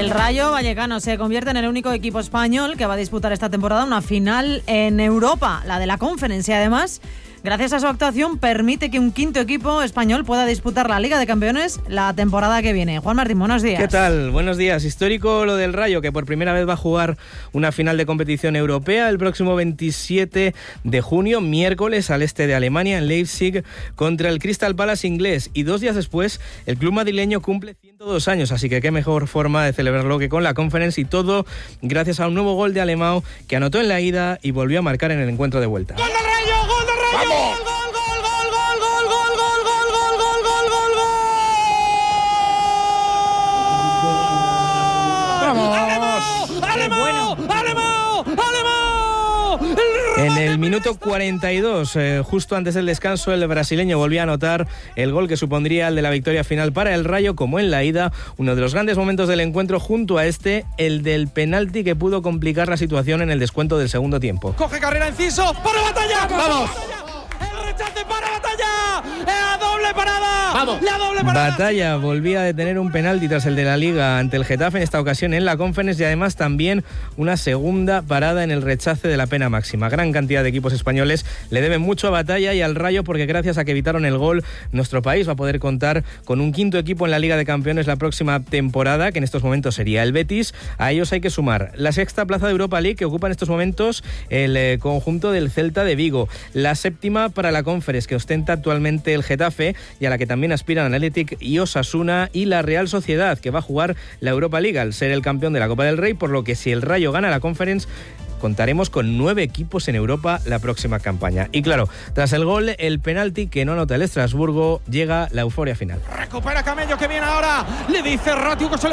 El Rayo Vallecano se convierte en el único equipo español que va a disputar esta temporada una final en Europa, la de la Conference, y además, gracias a su actuación, permite que un quinto equipo español pueda disputar la Liga de Campeones la temporada que viene. Juan Martín, buenos días. ¿Qué tal? Buenos días. Histórico lo del Rayo, que por primera vez va a jugar una final de competición europea el próximo 27 de junio, miércoles, al este de Alemania, en Leipzig, contra el Crystal Palace inglés. Y 2 días después, el club madrileño cumple 102 años, así que qué mejor forma de celebrarlo que con la Conference, y todo gracias a un nuevo gol de Alemão, que anotó en la ida y volvió a marcar en el encuentro de vuelta. ¡Gol del Rayo! ¡Gol del Rayo! ¡Vamos! En el minuto 42, justo antes del descanso, el brasileño volvió a anotar el gol que supondría el de la victoria final para el Rayo, como en la ida. Uno de los grandes momentos del encuentro, junto a el del penalti que pudo complicar la situación en el descuento del segundo tiempo. Coge carrera Enciso, para Batalla. ¡Vamos! El rechace para Batalla. ¡La doble parada! ¡Vamos! ¡La doble parada! Batalla volvía a detener un penalti tras el de la Liga ante el Getafe, en esta ocasión en la Conference, y además también una segunda parada en el rechace de la pena máxima. Gran cantidad de equipos españoles le deben mucho a Batalla y al Rayo, porque gracias a que evitaron el gol, nuestro país va a poder contar con un quinto equipo en la Liga de Campeones la próxima temporada, que en estos momentos sería el Betis. A ellos hay que sumar la sexta plaza de Europa League, que ocupa en estos momentos el conjunto del Celta de Vigo, la séptima para la Conference, que ostenta actualmente el Getafe, y a la que también aspiran el Athletic y Osasuna, y la Real Sociedad, que va a jugar la Europa League al ser el campeón de la Copa del Rey, por lo que si el Rayo gana la Conference, contaremos con 9 equipos en Europa la próxima campaña. Y claro, tras el gol, el penalti que no anota el Estrasburgo, llega la euforia final. Recupera Camello, que viene ahora. Le dice Ratio que se